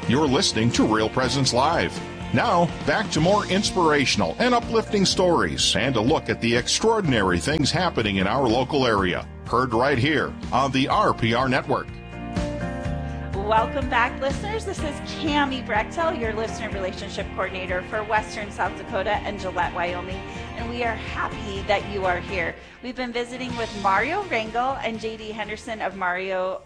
You're listening to Real Presence Live. Now, back to more inspirational and uplifting stories and a look at the extraordinary things happening in our local area. Heard right here on the RPR Network. Welcome back, listeners. This is Cammie Brechtel, your listener relationship coordinator for Western South Dakota and Gillette, Wyoming, and we are happy that you are here. We've been visiting with Mario Rangel and JD Henderson of Mario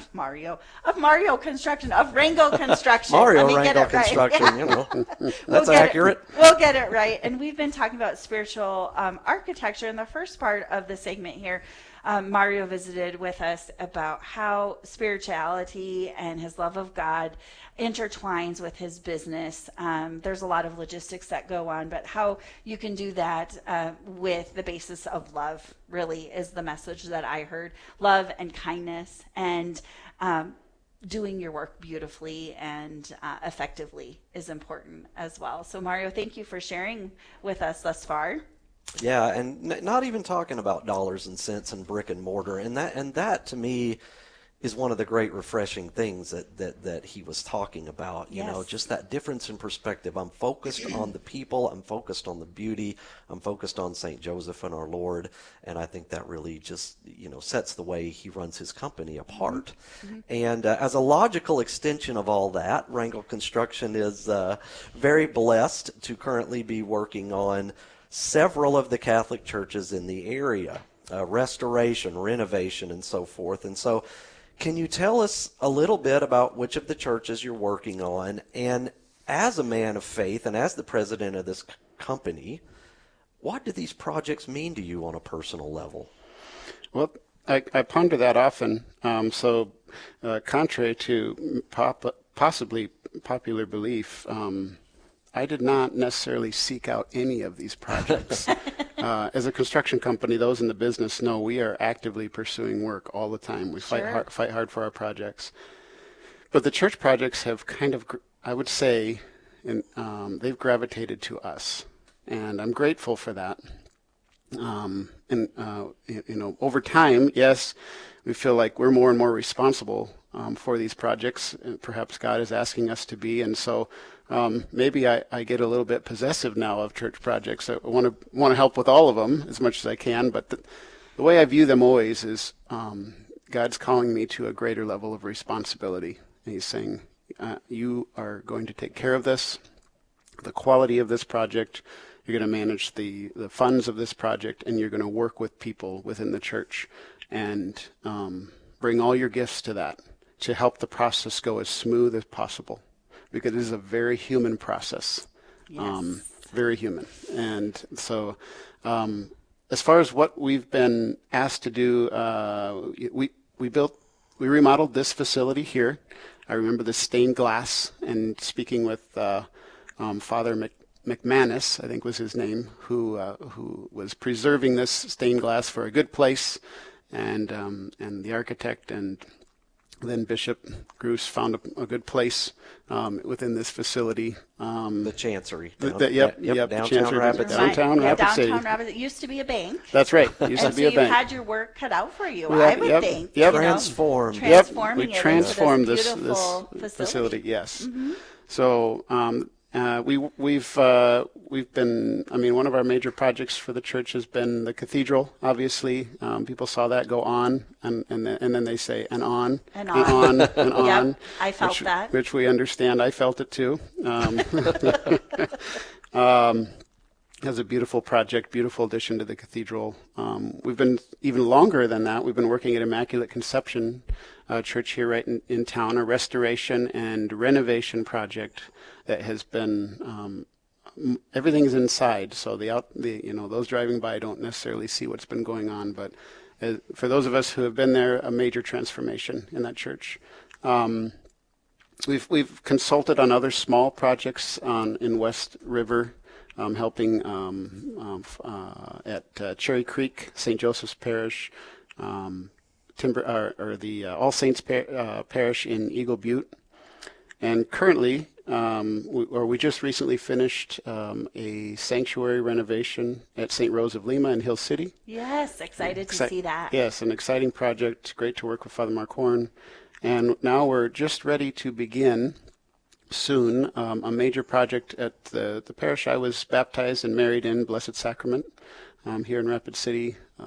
Construction, of Rangel Construction. Mario Rangel Construction, right. You know, that's accurate. We'll get it right. And we've been talking about spiritual architecture in the first part of the segment here. Mario visited with us about how spirituality and his love of God intertwines with his business. There's a lot of logistics that go on, but how you can do that with the basis of love really is the message that I heard. Love and kindness and doing your work beautifully and effectively is important as well. So Mario, thank you for sharing with us thus far. Yeah, and not even talking about dollars and cents and brick and mortar, and that to me is one of the great refreshing things that he was talking about. You know, just that difference in perspective. I'm focused on the people, I'm focused on the beauty, I'm focused on St. Joseph and our Lord, and I think that really just, you know, sets the way he runs his company apart. Mm-hmm. And as a logical extension of all that, Rangel Construction is very blessed to currently be working on several of the Catholic churches in the area, restoration, renovation, and so forth. And so can you tell us a little bit about which of the churches you're working on? And as a man of faith and as the president of this company, what do these projects mean to you on a personal level? Well, I ponder that often. Contrary to possibly popular belief, I did not necessarily seek out any of these projects. As a construction company, those in the business know we are actively pursuing work all the time. We fight hard for our projects. But the church projects have kind of, I would say, they've gravitated to us. And I'm grateful for that. Over time, yes, we feel like we're more and more responsible for these projects. Perhaps God is asking us to be. And so maybe I get a little bit possessive now of church projects. I want to help with all of them as much as I can, but the way I view them always is God's calling me to a greater level of responsibility. And he's saying, you are going to take care of this, the quality of this project, you're going to manage the funds of this project, and you're going to work with people within the church and bring all your gifts to that to help the process go as smooth as possible. Because it is a very human process, very human. And so as far as what we've been asked to do, we remodeled this facility here. I remember the stained glass, and speaking with Father McManus, I think was his name, who was preserving this stained glass for a good place, and the architect and then Bishop Gruss found a good place within this facility. The Chancery. Downtown Rapid City. Downtown Rapid. It used to be a bank. That's right. It used to be a bank. So you had your work cut out for you, I would think. Transformed. Transforming we transformed it this into this beautiful facility. Yes. Mm-hmm. So we've been, one of our major projects for the church has been the cathedral, obviously. People saw that go on, and then they say, and on. Yep, I felt that. Which we understand. I felt it too. Has a beautiful project, beautiful addition to the cathedral. We've been even longer than that. We've been working at Immaculate Conception Church here right in town, a restoration and renovation project that has been everything's inside. So those driving by don't necessarily see what's been going on, but for those of us who have been there, a major transformation in that church. We've consulted on other small projects in West River. Helping at Cherry Creek, St. Joseph's Parish, the All Saints Parish in Eagle Butte, and currently, we just recently finished a sanctuary renovation at St. Rose of Lima in Hill City. Yes, excited to see that. Yes, an exciting project. Great to work with Father Mark Horn, and now we're just ready to begin soon. A major project at the parish I was baptized and married in, Blessed Sacrament, here in Rapid City.